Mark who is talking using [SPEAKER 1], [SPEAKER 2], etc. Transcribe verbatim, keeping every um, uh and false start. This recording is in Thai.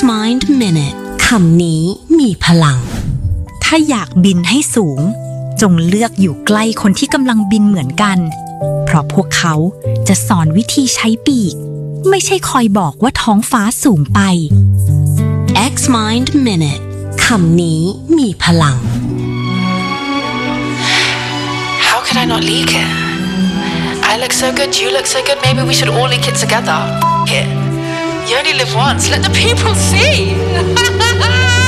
[SPEAKER 1] X-Mind Minute คำนี้มีพลัง
[SPEAKER 2] ถ้าอยากบินให้สูงจงเลือกอยู่ใกล้คนที่กำลังบินเหมือนกันเพราะพวกเขาจะสอนวิธีใช้ปีกไม่ใช่คอยบอกว่าท้องฟ้าสูงไป
[SPEAKER 1] X-Mind Minute คำนี้มีพลัง
[SPEAKER 3] How could I not leak it? I look so good, you look so good, maybe we should all leak it together. F it. You only live once, let the people see!